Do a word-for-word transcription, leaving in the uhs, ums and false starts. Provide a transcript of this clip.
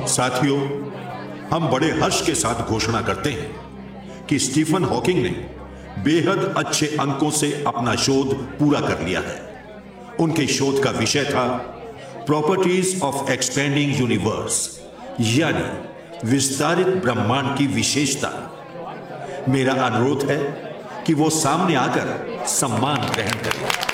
साथियों, हम बड़े हर्ष के साथ घोषणा करते हैं कि स्टीफन हॉकिंग ने बेहद अच्छे अंकों से अपना शोध पूरा कर लिया है। उनके शोध का विषय था प्रॉपर्टीज ऑफ एक्सपेंडिंग यूनिवर्स, यानी विस्तारित ब्रह्मांड की विशेषता। मेरा अनुरोध है कि वो सामने आकर सम्मान ग्रहण करें।